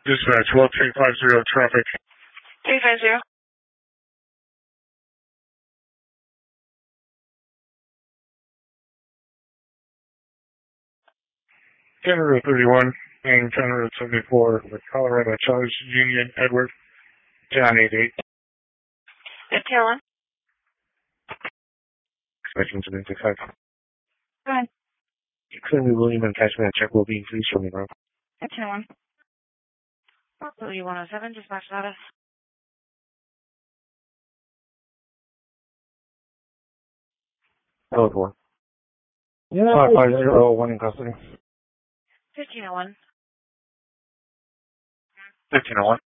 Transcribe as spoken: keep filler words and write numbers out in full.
Dispatch, one three five zero traffic. three five zero. County Road thirty-one and County Road seventy-four with Colorado Charles Union Edward John eighty-eight. fifteen one. Expecting to be six five. Go ahead. Clearly William and attachment check will be increased from the road. fifteen one. W one oh seven, dispatch status. Oh, four. Yeah. five five zero one in custody. fifteen oh one. fifteen oh one.